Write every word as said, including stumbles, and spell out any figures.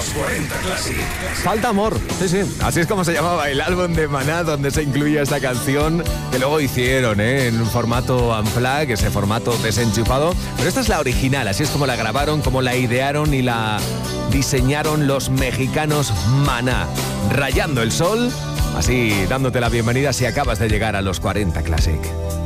Los cuarenta Classic. Falta amor, sí, sí. Así es como se llamaba el álbum de Maná, donde se incluía esta canción, que luego hicieron, ¿eh? En un formato unplugged, ese formato desenchufado. Pero esta es la original, así es como la grabaron, como la idearon y la diseñaron los mexicanos Maná. Rayando el sol, así dándote la bienvenida si acabas de llegar a los cuarenta Classic.